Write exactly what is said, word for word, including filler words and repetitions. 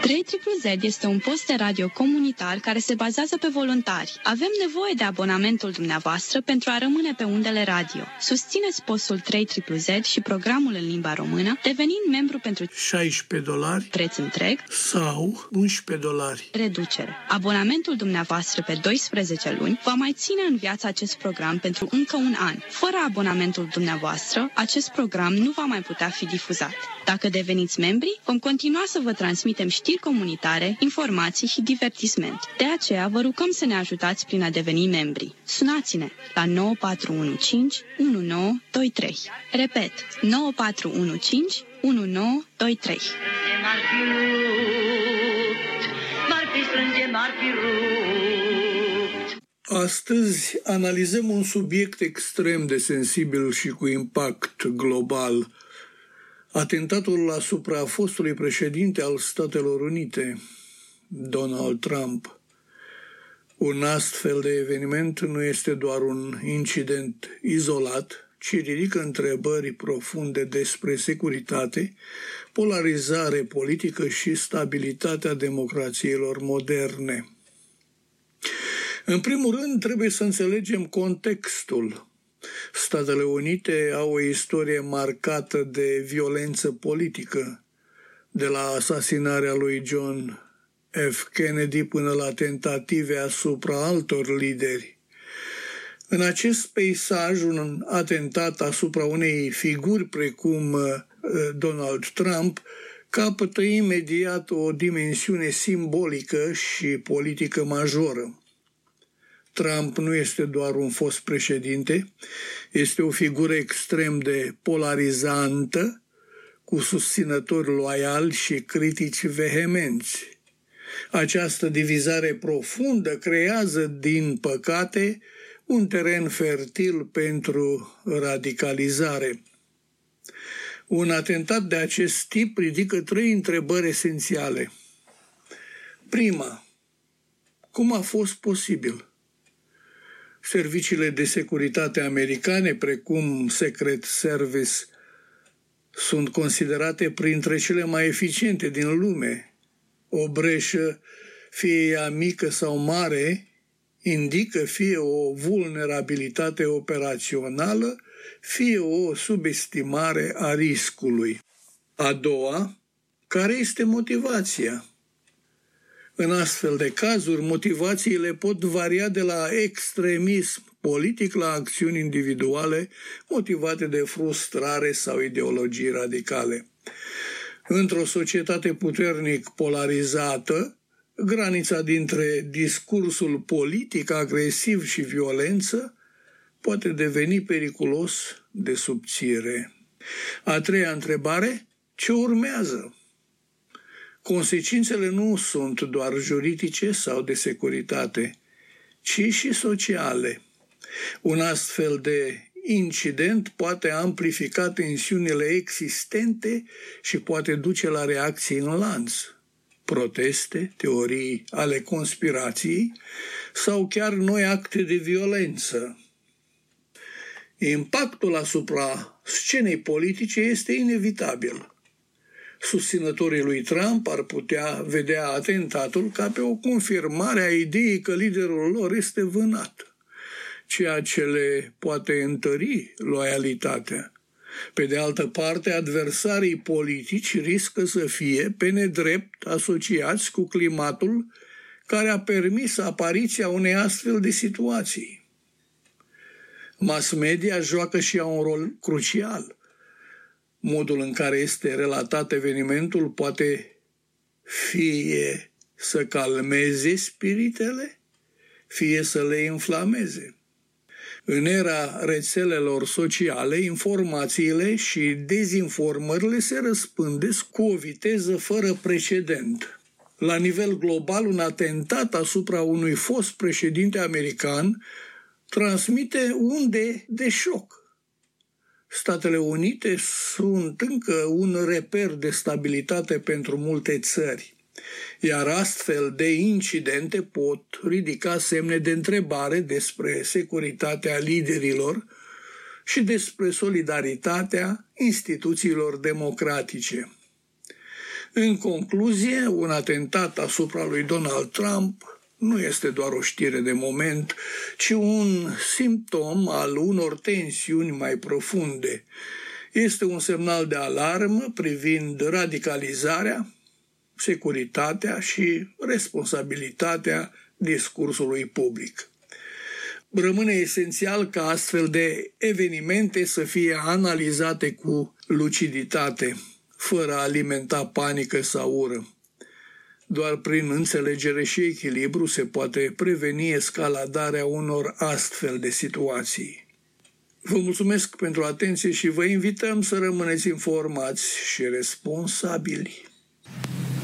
trei Z este un post de radio comunitar care se bazează pe voluntari. Avem nevoie de abonamentul dumneavoastră pentru a rămâne pe undele radio. Susțineți postul trei Z și programul în limba română, devenind membru pentru șaisprezece dolari preț întreg sau unsprezece dolari. Reducere. Abonamentul dumneavoastră pe doisprezece luni va mai ține în viață acest program pentru încă un an. Fără abonamentul dumneavoastră, acest program nu va mai putea fi difuzat. Dacă deveniți membri, vom continua să vă transmitem știri comunitare, informații și divertisment. De aceea vă rugăm să ne ajutați prin a deveni membri. Sunați-ne la nouă patru unu cinci unu nouă doi trei. Repet, nouă patru unu cinci unu nouă doi trei. Astăzi analizăm un subiect extrem de sensibil și cu impact global. Atentatul asupra fostului președinte al Statelor Unite, Donald Trump. Un astfel de eveniment nu este doar un incident izolat, ci ridică întrebări profunde despre securitate, polarizare politică și stabilitatea democrațiilor moderne. În primul rând, trebuie să înțelegem contextul. Statele Unite au o istorie marcată de violență politică, de la asasinarea lui John F. Kennedy până la tentative asupra altor lideri. În acest peisaj, un atentat asupra unei figuri precum Donald Trump capătă imediat o dimensiune simbolică și politică majoră. Trump nu este doar un fost președinte, este o figură extrem de polarizantă, cu susținători loiali și critici vehemenți. Această divizare profundă creează, din păcate, un teren fertil pentru radicalizare. Un atentat de acest tip ridică trei întrebări esențiale. Prima, cum a fost posibil? Serviciile de securitate americane, precum Secret Service, sunt considerate printre cele mai eficiente din lume. O breșă, fie ea mică sau mare, indică fie o vulnerabilitate operațională, fie o subestimare a riscului. A doua, care este motivația? În astfel de cazuri, motivațiile pot varia de la extremism politic la acțiuni individuale motivate de frustrare sau ideologii radicale. Într-o societate puternic polarizată, granița dintre discursul politic agresiv și violență poate deveni periculos de subțire. A treia întrebare, ce urmează? Consecințele nu sunt doar juridice sau de securitate, ci și sociale. Un astfel de incident poate amplifica tensiunile existente și poate duce la reacții în lanț, proteste, teorii ale conspirației sau chiar noi acte de violență. Impactul asupra scenei politice este inevitabil. Susținătorii lui Trump ar putea vedea atentatul ca pe o confirmare a ideii că liderul lor este vânat, ceea ce le poate întări loialitatea. Pe de altă parte, adversarii politici riscă să fie, pe nedrept, asociați cu climatul care a permis apariția unei astfel de situații. Mass media joacă și ea un rol crucial. Modul în care este relatat evenimentul poate fie să calmeze spiritele, fie să le inflameze. În era rețelelor sociale, informațiile și dezinformările se răspândesc cu o viteză fără precedent. La nivel global, un atentat asupra unui fost președinte american transmite unde de șoc. Statele Unite sunt încă un reper de stabilitate pentru multe țări, iar astfel de incidente pot ridica semne de întrebare despre securitatea liderilor și despre solidaritatea instituțiilor democratice. În concluzie, un atentat asupra lui Donald Trump nu este doar o știre de moment, ci un simptom al unor tensiuni mai profunde. Este un semnal de alarmă privind radicalizarea, securitatea și responsabilitatea discursului public. Rămâne esențial ca astfel de evenimente să fie analizate cu luciditate, fără a alimenta panică sau ură. Doar prin înțelegere și echilibru se poate preveni escaladarea unor astfel de situații. Vă mulțumesc pentru atenție și vă invităm să rămâneți informați și responsabili.